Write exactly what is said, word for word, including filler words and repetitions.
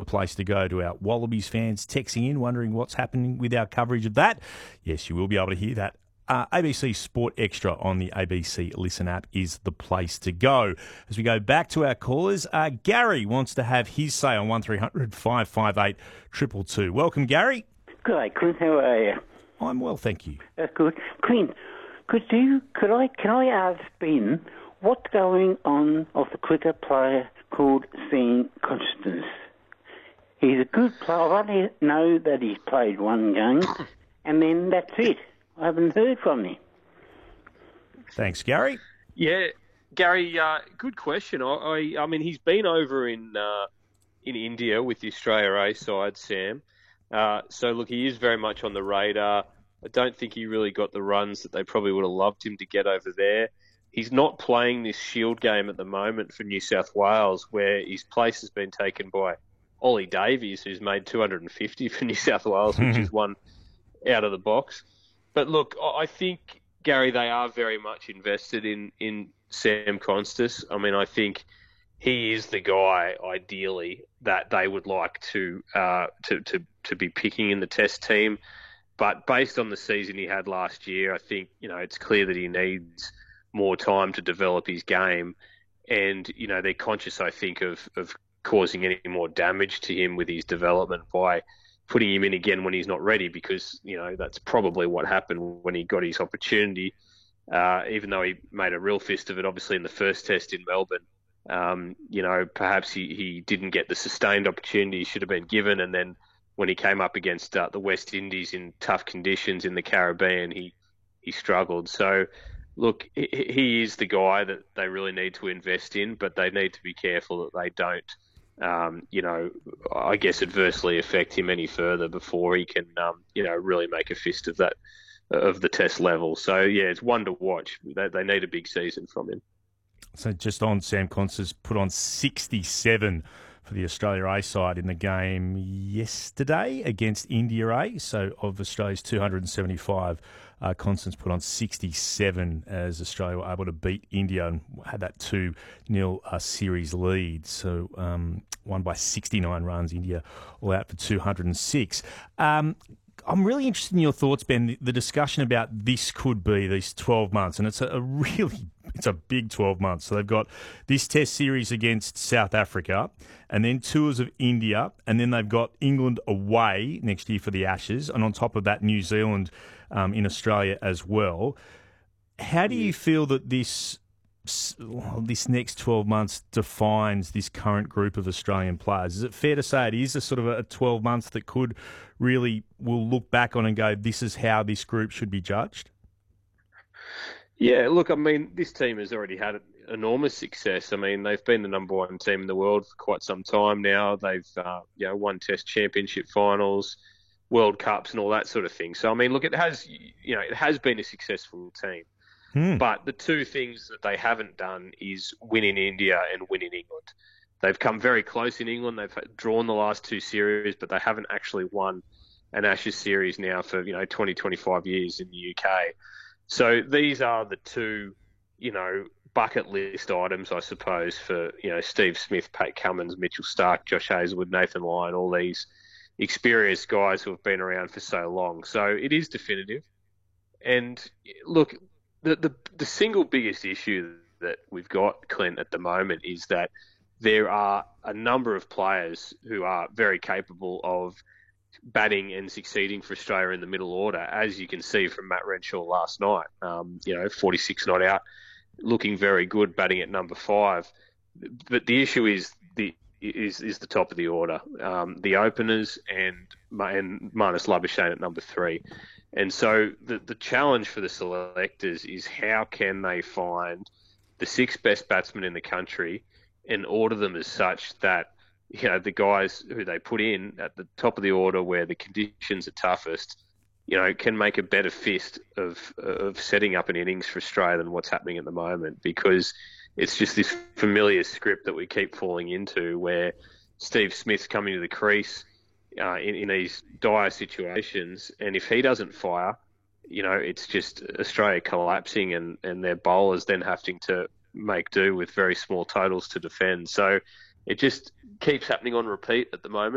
the place to go to our Wallabies fans texting in, wondering what's happening with our coverage of that. Yes, you will be able to hear that. Uh, A B C Sport Extra on the A B C Listen app is the place to go. As we go back to our callers, uh, Gary wants to have his say on one three hundred five five eight two two two. Welcome, Gary. Good day, Clint. How are you? I'm well, thank you. That's good. Clint, could you, could I, can I ask Ben what's going on of the cricket player called Sam Constance? He's a good player. I only know that he's played one game, and then that's it. I haven't heard from him. Thanks, Gary. Yeah, Gary, uh, good question. I, I, I mean, he's been over in uh, in India with the Australia A side, Sam. Uh, so, look, he is very much on the radar. I don't think he really got the runs that they probably would have loved him to get over there. He's not playing this Shield game at the moment for New South Wales, where his place has been taken by Ollie Davies, who's made two hundred fifty for New South Wales, which is one out of the box. But look, I think, Gary, they are very much invested in, in Sam Constance. I mean, I think he is the guy, ideally, that they would like to uh, to, to to be picking in the Test team. But based on the season he had last year, I think, you know, it's clear that he needs more time to develop his game. And, you know, they're conscious, I think, of, of causing any more damage to him with his development by putting him in again when he's not ready, because, you know, that's probably what happened when he got his opportunity, uh, even though he made a real fist of it, obviously, in the first test in Melbourne. Um, you know, perhaps he, he didn't get the sustained opportunity he should have been given, and then when he came up against uh, the West Indies in tough conditions in the Caribbean, he, he struggled. So, look, he, he is the guy that they really need to invest in, but they need to be careful that they don't, Um, you know, I guess adversely affect him any further before he can, um, you know, really make a fist of that, of the Test level. So, yeah, it's one to watch. They, they need a big season from him. So just on, Sam Constance put on sixty-seven for the Australia A side in the game yesterday against India A. So of Australia's two hundred seventy-five, uh, Constance put on sixty-seven as Australia were able to beat India and had that two nil uh, series lead. So um, won by sixty-nine runs, India all out for two hundred six. Um, I'm really interested in your thoughts, Ben, the, the discussion about this could be these twelve months, and it's a, a really, it's a big twelve months. So they've got this Test series against South Africa, and then tours of India, and then they've got England away next year for the Ashes, and on top of that, New Zealand um, in Australia as well. How do you feel that this this next twelve months defines this current group of Australian players? Is it fair to say it is a sort of a twelve months that could really, we'll look back on and go, this is how this group should be judged? Yeah, look, I mean, this team has already had enormous success. I mean, they've been the number one team in the world for quite some time now. They've, uh, you know, won Test championship finals, World Cups and all that sort of thing. So, I mean, look, it has, you know, it has been a successful team. Hmm. But the two things that they haven't done is win in India and win in England. They've come very close in England. They've drawn the last two series, but they haven't actually won an Ashes series now for, you know, twenty, twenty-five years in the U K. So these are the two, you know, bucket list items, I suppose, for, you know, Steve Smith, Pat Cummins, Mitchell Starc, Josh Hazlewood, Nathan Lyon, all these experienced guys who have been around for so long. So it is definitive. And look, the the, the single biggest issue that we've got, Clint, at the moment is that there are a number of players who are very capable of batting and succeeding for Australia in the middle order, as you can see from Matt Renshaw last night. Um, you know, forty-six not out, looking very good, batting at number five. But the issue is the is is the top of the order, um, the openers and and Marnus Labuschagne at number three. And so the the challenge for the selectors is how can they find the six best batsmen in the country and order them as such that, you know, the guys who they put in at the top of the order where the conditions are toughest, you know, can make a better fist of of setting up an innings for Australia than what's happening at the moment, because it's just this familiar script that we keep falling into where Steve Smith's coming to the crease uh, in, in these dire situations, and if he doesn't fire, you know, it's just Australia collapsing and, and their bowlers then having to make do with very small totals to defend. So it just keeps happening on repeat at the moment.